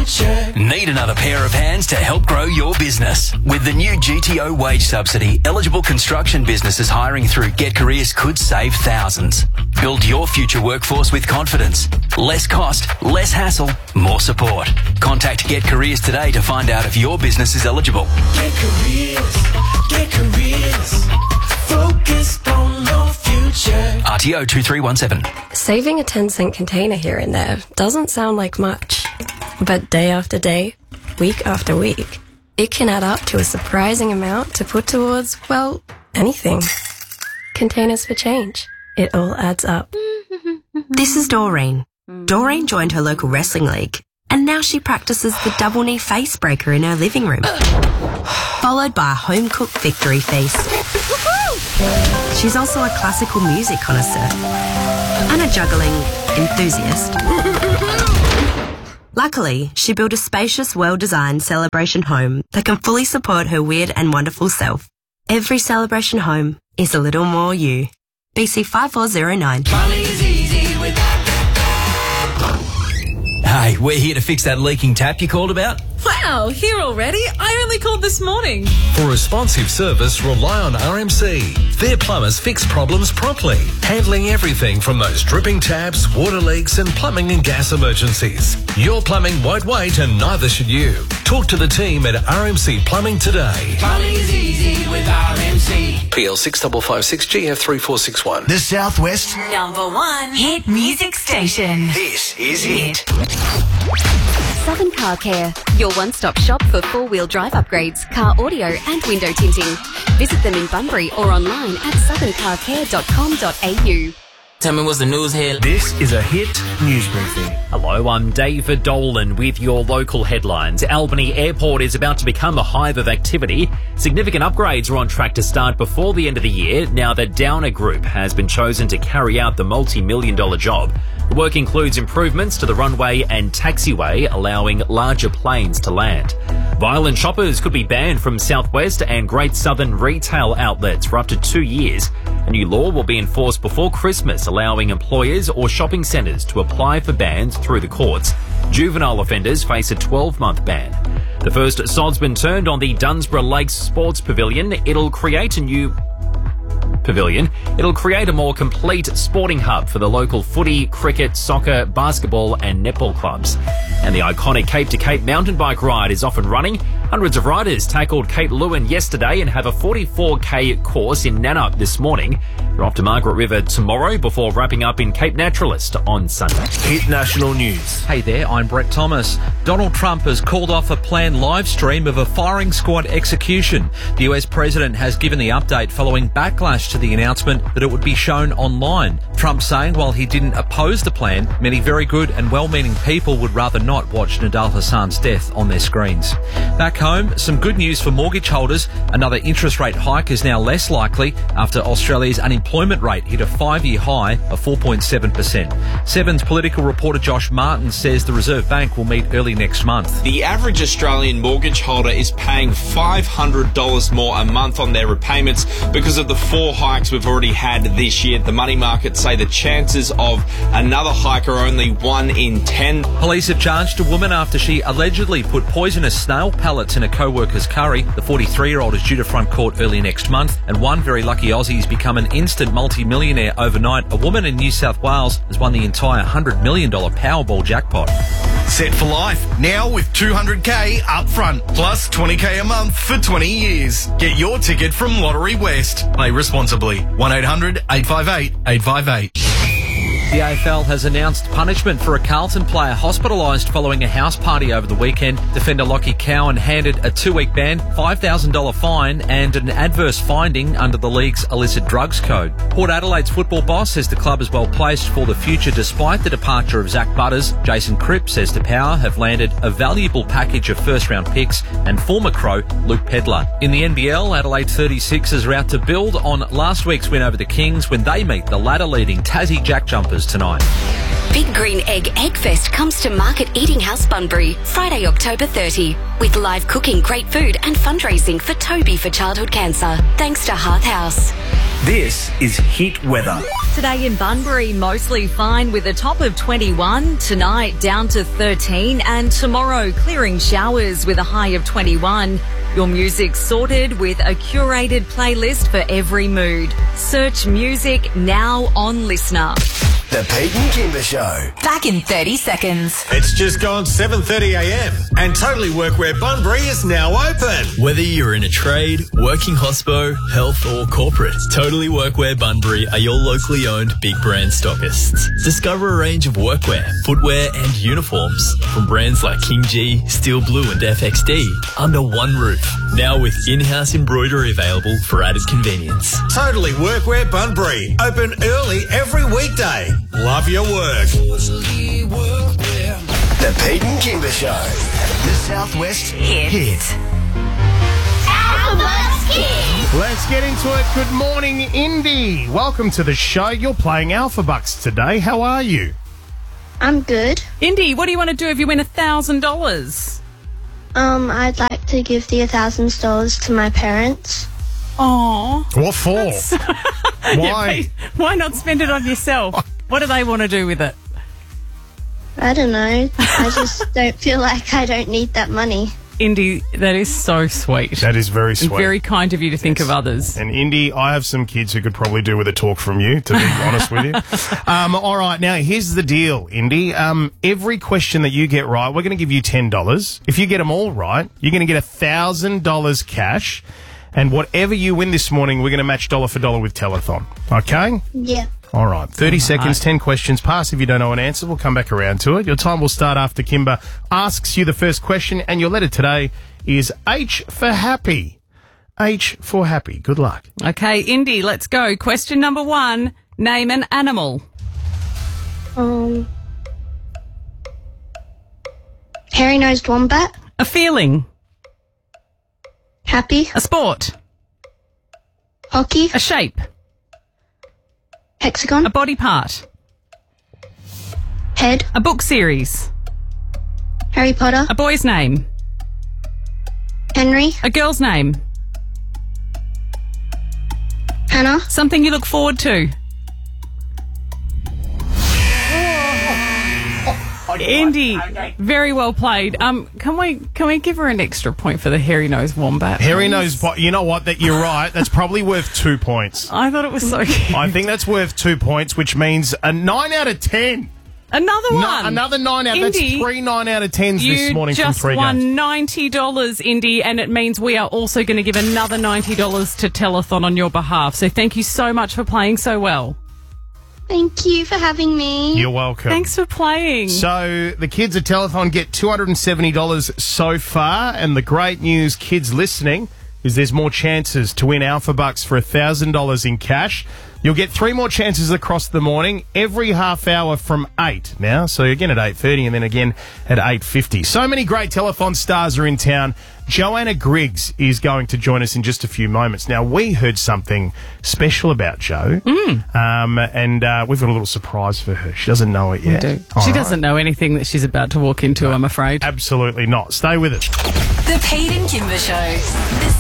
future. Need another pair of hands to help grow your business? With the new GTO wage subsidy, eligible construction businesses hiring through Get Careers could save thousands. Build your future workforce with confidence. Less cost, less hassle, more support. Contact Get Careers today to find out if your business is eligible. Get Careers. Get Careers. Focused on your future. RTO 2317. Saving a 10-cent container here and there doesn't sound like much. But day after day, week after week, it can add up to a surprising amount to put towards, well, anything. Containers for change. It all adds up. This is Doreen. Doreen joined her local wrestling league, and now she practices the double knee face breaker in her living room, followed by a home-cooked victory feast. She's also a classical music connoisseur and a juggling enthusiast. Luckily, she built a spacious, well-designed celebration home that can fully support her weird and wonderful self. Every celebration home is a little more you. BC 5409. Plumbing is easy with Hey, we're here to fix that leaking tap you called about. Wow, here already? I only called this morning. For responsive service, rely on RMC. Their plumbers fix problems promptly, handling everything from those dripping taps, water leaks and plumbing and gas emergencies. Your plumbing won't wait and neither should you. Talk to the team at RMC Plumbing today. Plumbing is easy with RMC. PL 6556 GF 3461. The Southwest #1 hit music station. This is it. Southern Car Care, your one-stop shop for four-wheel drive upgrades, car audio and window tinting. Visit them in Bunbury or online at southerncarcare.com.au. Tell me what's the news here. This is a hit news briefing. Hello, I'm David Dolan with your local headlines. Albany Airport is about to become a hive of activity. Significant upgrades are on track to start before the end of the year now that Downer Group has been chosen to carry out the multi-million-dollar job. The work includes improvements to the runway and taxiway, allowing larger planes to land. Violent shoppers could be banned from Southwest and Great Southern retail outlets for up to 2 years. A new law will be enforced before Christmas, allowing employers or shopping centres to apply for bans through the courts. Juvenile offenders face a 12-month ban. The first sod's been turned on the Dunsborough Lakes Sports Pavilion. It'll create a more complete sporting hub for the local footy, cricket, soccer, basketball and netball clubs. And the iconic Cape to Cape mountain bike ride is off and running. Hundreds of riders tackled Cape Lewin yesterday and have a 44k course in Nannup this morning. They're off to Margaret River tomorrow before wrapping up in Cape Naturalist on Sunday. Hit national news. Hey there, I'm Brett Thomas. Donald Trump has called off a planned live stream of a firing squad execution. The US president has given the update following backlash to the announcement that it would be shown online. Trump saying while he didn't oppose the plan, many very good and well-meaning people would rather not watch Nidal Hassan's death on their screens. Back home, some good news for mortgage holders. Another interest rate hike is now less likely after Australia's unemployment rate hit a 5-year high of 4.7%. Seven's political reporter Josh Martin says the Reserve Bank will meet early next month. The average Australian mortgage holder is paying $500 more a month on their repayments because of the 4 hikes we've already had this year. The money markets say the chances of another hike are only 1 in 10. Police have charged a woman after she allegedly put poisonous snail pellets in a co-worker's curry. The 43-year-old is due to front court early next month, and one very lucky Aussie's become an instant multi-millionaire overnight. A woman in New South Wales has won the entire $100 million Powerball jackpot. Set for life, now with $200k up front, plus $20k a month for 20 years. Get your ticket from Lottery West. Play responsibly. 1-800-858-858. The AFL has announced punishment for a Carlton player hospitalised following a house party over the weekend. Defender Lockie Cowan handed a 2-week ban, $5,000 fine and an adverse finding under the league's illicit drugs code. Port Adelaide's football boss says the club is well placed for the future despite the departure of Zach Butters. Jason Cripps says the Power have landed a valuable package of first-round picks and former Crow Luke Pedlar. In the NBL, Adelaide 36ers are out to build on last week's win over the Kings when they meet the ladder-leading Tassie Jack Jumpers tonight. Big Green Egg Eggfest comes to Market Eating House Bunbury, Friday, October 30, with live cooking, great food and fundraising for Toby for childhood cancer, thanks to Hearth House. This is Hit Weather. Today in Bunbury, mostly fine with a top of 21. Tonight, down to 13. And tomorrow, clearing showers with a high of 21. Your music sorted with a curated playlist for every mood. Search music now on Listener. The Pete and Kimber Show. Back in 30 seconds. It's just gone 7:30am and Totally Workwear Bunbury is now open. Whether you're in a trade, working hospo, health or corporate, Totally Workwear Bunbury are your locally owned big brand stockists. Discover a range of workwear, footwear and uniforms from brands like King G, Steel Blue and FXD under one roof. Now with in-house embroidery available for added convenience. Totally Workwear Bunbury. Open early every weekday. Love your work. The Pete and Kimber Show. The Southwest Hit. Alphabet Kids. Let's get into it. Good morning, Indy. Welcome to the show. You're playing Alphabucks today. How are you? I'm good. Indy, what do you want to do if you win $1,000? I'd like to give the $1,000 to my parents. Oh. What for? Why? Why not spend it on yourself? What do they want to do with it? I don't know. I just don't feel like I don't need that money. Indy, that is so sweet. That is very sweet. And very kind of you to think of others. And Indy, I have some kids who could probably do with a talk from you, to be honest with you. All right, now here's the deal, Indy. Every question that you get right, we're going to give you $10. If you get them all right, you're going to get $1,000 cash. And whatever you win this morning, we're going to match dollar for dollar with Telethon. Okay? Yeah. All right. 30 seconds, 10 questions. Pass if you don't know an answer. We'll come back around to it. Your time will start after Kimber asks you the first question. And your letter today is H for happy. H for happy. Good luck. Okay, Indy, let's go. Question number 1. Name an animal. Hairy-nosed wombat. A feeling. Happy. A sport. Hockey. A shape. Hexagon. A body part. Head. A book series. Harry Potter. A boy's name. Henry. A girl's name. Hannah. Something you look forward to. Indy, very well played. Can we give her an extra point for the hairy-nosed wombat? Hairy-nosed, you know what? That you're right. That's probably worth 2 points. I thought it was so cute. I think that's worth 2 points, which means a 9 out of 10. Another one. No, another 9 out. That's Indy, 3 9 out of 10s this morning from 3 games. You games. just won $90, Indy, and it means we are also going to give another $90 to Telethon on your behalf. So thank you so much for playing so well. Thank you for having me. You're welcome. Thanks for playing. So the kids at Telethon get $270 so far, and the great news, kids listening, is there's more chances to win Alphabucks for $1,000 in cash. You'll get 3 more chances across the morning, every half hour from 8 now. So again at 8:30 and then again at 8:50. So many great Telethon stars are in town. Joanna Griggs is going to join us in just a few moments. Now, we heard something special about Jo, and we've got a little surprise for her. She doesn't know it yet. We do. She doesn't know anything that she's about to walk into, I'm afraid. Absolutely not. Stay with us. The Pete and Kimber Show.